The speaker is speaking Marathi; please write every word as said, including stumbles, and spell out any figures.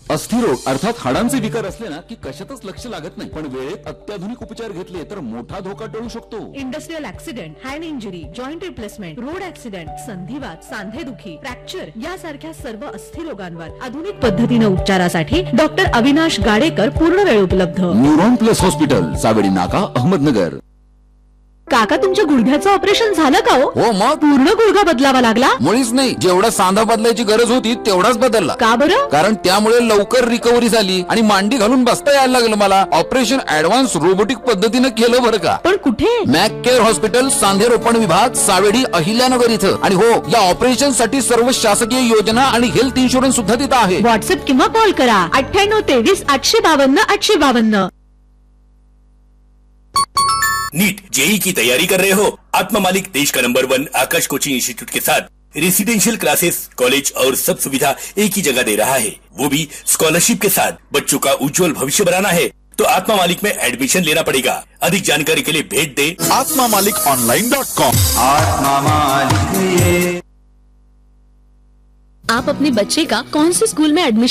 अस्थिरोग अर्थात हाडांचे विकार असले ना की कशातच लक्ष लागत नाही, पण वेळेत अत्याधुनिक उपचार घेतले तर मोठा धोका टळू शकतो. Industrial accident, hand injury, joint replacement, road accident, संधिवात, सांधेदुखी, fracture यासारख्या सर्व अस्थिरोगांवर आधुनिक पद्धतीने उपचारासाठी डॉक्टर अविनाश गाडेकर पूर्ण वेळ उपलब्ध. न्यूरॉन प्लस हॉस्पिटल, सावेडी नाका, अहमदनगर. काका तुमच्या गुडघ्याचं ऑपरेशन झालं का हो? हो मग पूर्ण गुडघा बदलावा लागला? मुळीच नाही, जेवढा सांधा बदलायची गरज होती तेवढाच बदलला. का बरं? कारण त्यामुळे लवकर रिकव्हरी झाली आणि मांडी घालून बसता यायला लागलं मला. ऑपरेशन ऍडव्हान्स रोबोटिक पद्धतीने केलं बरं का. पण कुठे? मॅक केअर हॉस्पिटल, सांधे रोपण विभाग, सावेडी, अहिल्यानगर इथं. आणि हो, या ऑपरेशन साठी सर्व शासकीय योजना आणि हेल्थ इन्शुरन्स सुद्धा तिथं आहे. व्हॉट्सअप किंवा कॉल करा अठ्ठ्याण्णव तेवीस आठशे बावन्न आठशे बावन्न. नीट जेई की तैयारी कर रहे हो? आत्मा मालिक देश का नंबर वन आकाश कोचिंग इंस्टीट्यूट के साथ रेसिडेंशियल क्लासेस, कॉलेज और सब सुविधा एक ही जगह दे रहा है, वो भी स्कॉलरशिप के साथ. बच्चों का उज्जवल भविष्य बनाना है तो आत्मा मालिक में एडमिशन लेना पड़ेगा. अधिक जानकारी के लिए भेज दे आत्मा मालिक ऑनलाइन डॉट कॉम. आत्मा मालिक. आप अपने बच्चे का कौन से स्कूल में एडमिशन